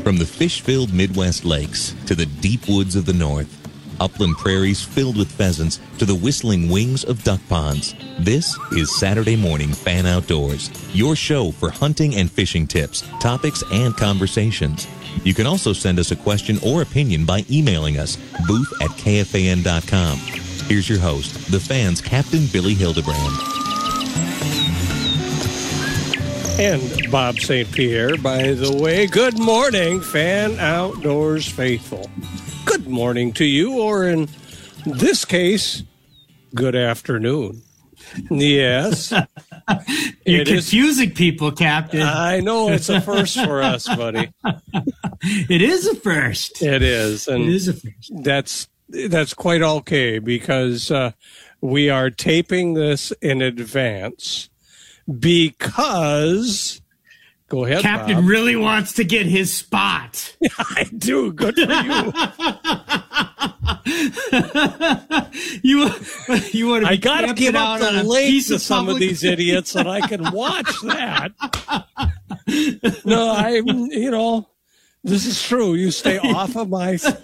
From the fish-filled Midwest lakes to the deep woods of the north, upland prairies filled with pheasants to the whistling wings of duck ponds, this is Saturday Morning Fan Outdoors, your show for hunting and fishing tips, topics, and conversations. You can also send us a question or opinion by emailing us, booth@kfan.com. Here's your host, the Fan's Captain Billy Hildebrand. And Bob St. Pierre, by the way. Good morning, Fan Outdoors faithful. Good morning to you, or in this case, good afternoon. Yes. You're confusing people, Captain. I know, it's a first for us, buddy. It is a first. It is. And it is a first. That's quite okay, because we are taping this in advance. Because, go ahead, Captain Bob. really wants to get his spot. I do. Good for you. You want to? I got to give up the link to some of these idiots, and I can watch that. No, this is true. You stay off of my